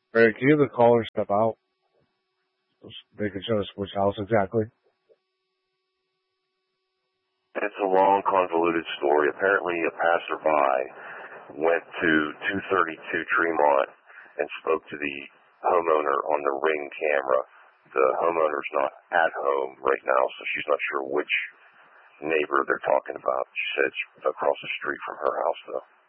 Barry, can you have the caller step out? They can show us which house exactly. It's a long, convoluted story. Apparently, a passerby went to 232 Tremont and spoke to the homeowner on the Ring camera. The homeowner's not at home right now, so she's not sure which neighbor they're talking about. She said it's across the street from her house, though.